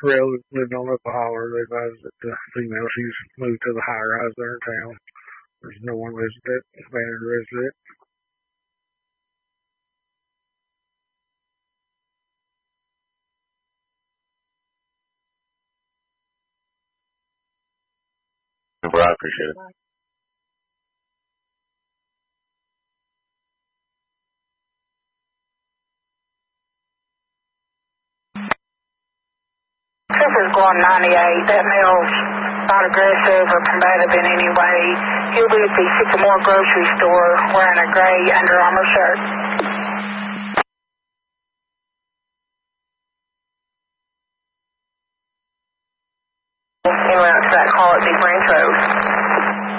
relatives lived on up a holler. They advised that the female, she's moved to the high rise there in town. There's no one lives at that abandoned residence. Well, I appreciate it. This is Guam 98. That male's not aggressive or combative in any way. He'll be at the Sycamore grocery store wearing a gray Under Armour shirt.